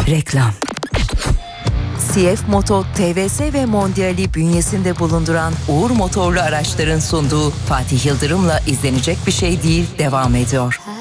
Reklam. CF Moto, TVS ve Mondial'i bünyesinde bulunduran Uğur Motorlu Araçların sunduğu Fatih Yıldırım'la izlenecek bir şey değil devam ediyor.